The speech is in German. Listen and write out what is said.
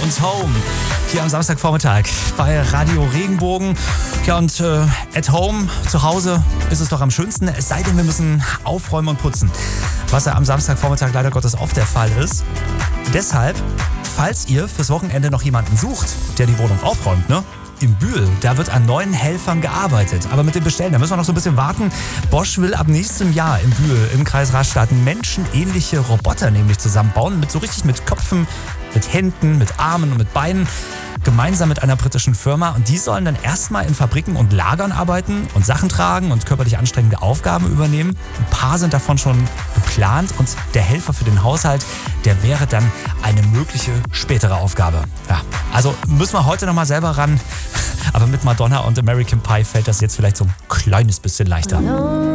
und Home. Hier am Samstagvormittag bei Radio Regenbogen. Ja, und at home, zu Hause, ist es doch am schönsten. Es sei denn, wir müssen aufräumen und putzen. Was ja am Samstagvormittag leider Gottes oft der Fall ist. Deshalb, falls ihr fürs Wochenende noch jemanden sucht, der die Wohnung aufräumt, ne? In Bühl, da wird an neuen Helfern gearbeitet. Aber mit dem Bestellen, da müssen wir noch so ein bisschen warten. Bosch will ab nächstem Jahr in Bühl im Kreis Rastatt menschenähnliche Roboter nämlich zusammenbauen. Mit Köpfen, mit Händen, mit Armen und mit Beinen. Gemeinsam mit einer britischen Firma. Und die sollen dann erstmal in Fabriken und Lagern arbeiten und Sachen tragen und körperlich anstrengende Aufgaben übernehmen. Ein paar sind davon schon geplant. Und der Helfer für den Haushalt, der wäre dann eine mögliche spätere Aufgabe. Ja, also müssen wir heute nochmal selber ran. Aber mit Madonna und American Pie fällt das jetzt vielleicht so ein kleines bisschen leichter.